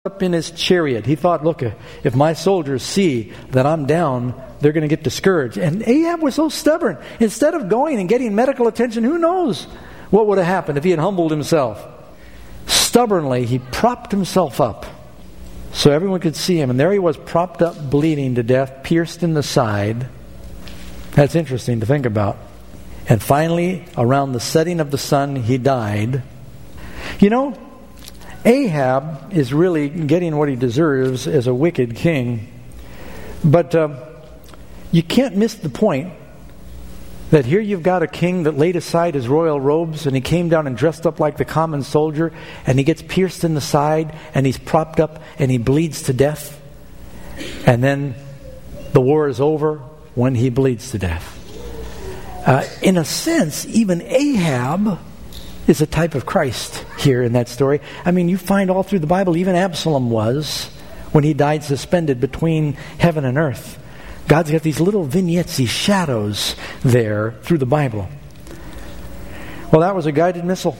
up in his chariot. He thought, look, if my soldiers see that I'm down, they're going to get discouraged. And Ahab was so stubborn. Instead of going and getting medical attention, who knows what would have happened if he had humbled himself. Stubbornly, he propped himself up so everyone could see him. And there he was, propped up, bleeding to death, pierced in the side. That's interesting to think about. And finally, around the setting of the sun, he died. You know, Ahab is really getting what he deserves as a wicked king. But you can't miss the point that here you've got a king that laid aside his royal robes and he came down and dressed up like the common soldier, and he gets pierced in the side and he's propped up and he bleeds to death. And then the war is over when he bleeds to death. In a sense, even Ahab is a type of Christ here in that story. I mean, you find all through the Bible, even Absalom was, when he died suspended between heaven and earth. God's got these little vignettes, these shadows there through the Bible. Well, that was a guided missile.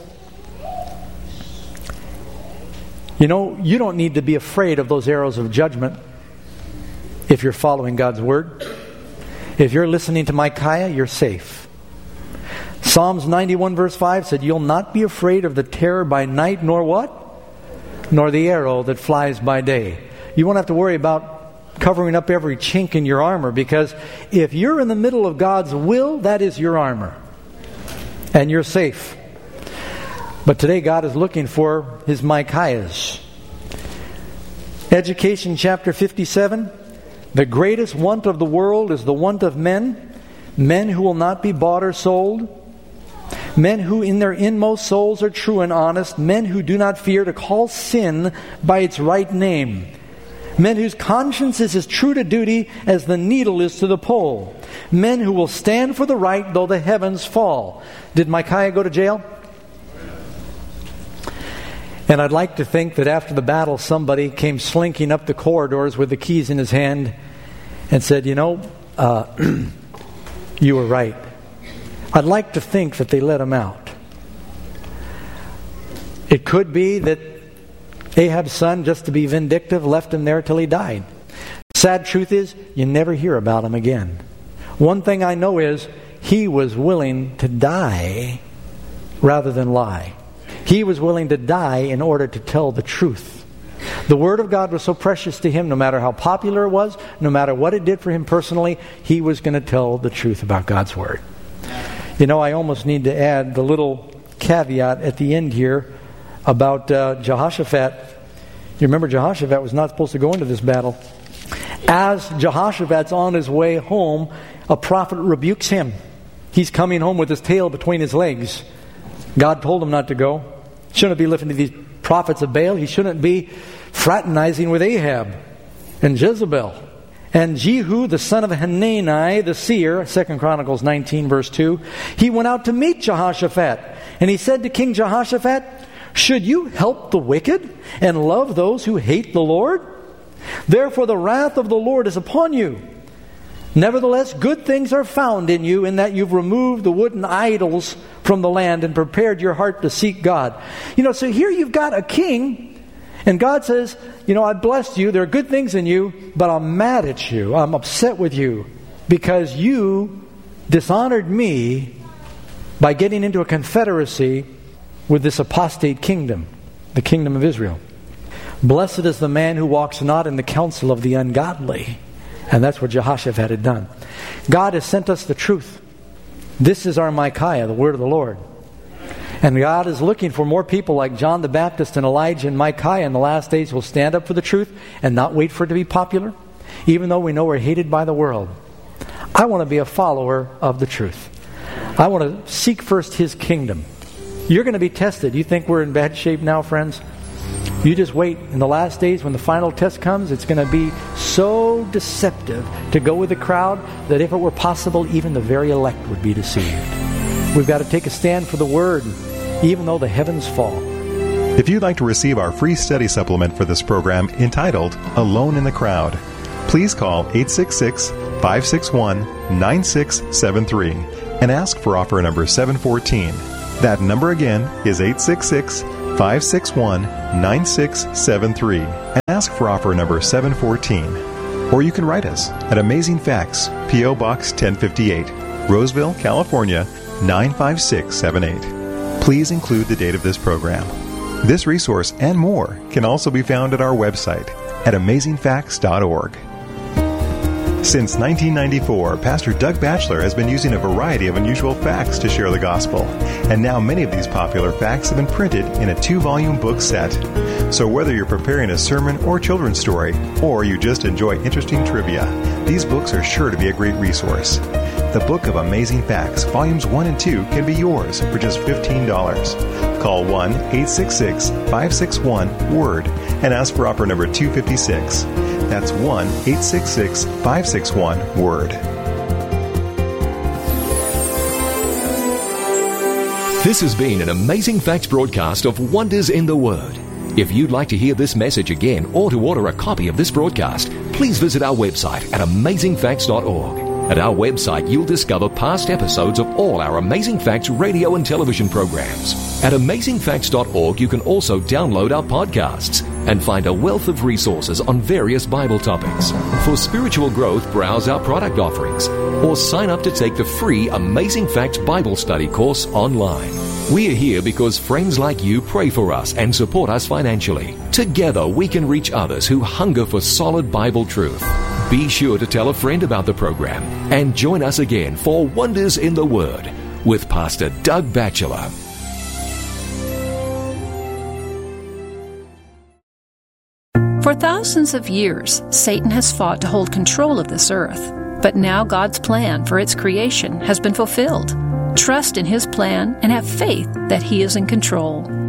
You know, you don't need to be afraid of those arrows of judgment if you're following God's word. If you're listening to Micaiah, you're safe. Psalms 91 verse 5 said, "You'll not be afraid of the terror by night, nor what? Nor the arrow that flies by day." You won't have to worry about covering up every chink in your armor, because if you're in the middle of God's will, that is your armor. And you're safe. But today God is looking for His Micaiahs. Education chapter 57. The greatest want of the world is the want of men. Men who will not be bought or sold. Men who in their inmost souls are true and honest. Men who do not fear to call sin by its right name. Men whose conscience is as true to duty as the needle is to the pole. Men who will stand for the right though the heavens fall. Did Micaiah go to jail? And I'd like to think that after the battle somebody came slinking up the corridors with the keys in his hand and said, you know, you were right. I'd like to think that they let him out. It could be that Ahab's son, just to be vindictive, left him there till he died. Sad truth is, you never hear about him again. One thing I know is, he was willing to die rather than lie. He was willing to die in order to tell the truth. The Word of God was so precious to him, no matter how popular it was, no matter what it did for him personally, he was going to tell the truth about God's Word. You know, I almost need to add the little caveat at the end here about Jehoshaphat. You remember Jehoshaphat was not supposed to go into this battle. As Jehoshaphat's on his way home, a prophet rebukes him. He's coming home with his tail between his legs. God told him not to go. Shouldn't be listening to these prophets of Baal. He shouldn't be fraternizing with Ahab and Jezebel. And Jehu, the son of Hanani, the seer, 2 Chronicles 19 verse 2, he went out to meet Jehoshaphat. And he said to King Jehoshaphat, "Should you help the wicked and love those who hate the Lord? Therefore the wrath of the Lord is upon you. Nevertheless, good things are found in you, in that you've removed the wooden idols from the land and prepared your heart to seek God." You know, so here you've got a king, and God says, you know, I blessed you, there are good things in you, but I'm mad at you, I'm upset with you, because you dishonored me by getting into a confederacy with this apostate kingdom, the kingdom of Israel. Blessed is the man who walks not in the counsel of the ungodly. And that's what Jehoshaphat had done. God has sent us the truth. This is our Micaiah, the word of the Lord. And God is looking for more people like John the Baptist and Elijah and Micaiah in the last days who will stand up for the truth and not wait for it to be popular, even though we know we're hated by the world. I want to be a follower of the truth. I want to seek first His kingdom. You're going to be tested. You think we're in bad shape now, friends? You just wait. In the last days, when the final test comes, it's going to be so deceptive to go with the crowd that if it were possible, even the very elect would be deceived. We've got to take a stand for the Word, even though the heavens fall. If you'd like to receive our free study supplement for this program entitled Alone in the Crowd, please call 866-561-9673 and ask for offer number 714. That number again is 866-561-9673. 561-9673 and ask for offer number 714. Or you can write us at Amazing Facts, P.O. Box 1058, Roseville, California, 95678. Please include the date of this program. This resource and more can also be found at our website at amazingfacts.org. Since 1994, Pastor Doug Batchelor has been using a variety of unusual facts to share the gospel, and now many of these popular facts have been printed in a 2-volume book set. So whether you're preparing a sermon or children's story, or you just enjoy interesting trivia, these books are sure to be a great resource. The Book of Amazing Facts, Volumes 1 and 2 can be yours for just $15. Call 1-866-561-WORD and ask for offer number 256. That's 1-866-561-WORD. This has been an Amazing Facts broadcast of Wonders in the Word. If you'd like to hear this message again or to order a copy of this broadcast, please visit our website at amazingfacts.org. At our website, you'll discover past episodes of all our Amazing Facts radio and television programs. At amazingfacts.org, you can also download our podcasts and find a wealth of resources on various Bible topics. For spiritual growth, browse our product offerings or sign up to take the free Amazing Facts Bible Study course online. We are here because friends like you pray for us and support us financially. Together, we can reach others who hunger for solid Bible truth. Be sure to tell a friend about the program and join us again for Wonders in the Word with Pastor Doug Batchelor. For thousands of years, Satan has fought to hold control of this earth, but now God's plan for its creation has been fulfilled. Trust in His plan and have faith that He is in control.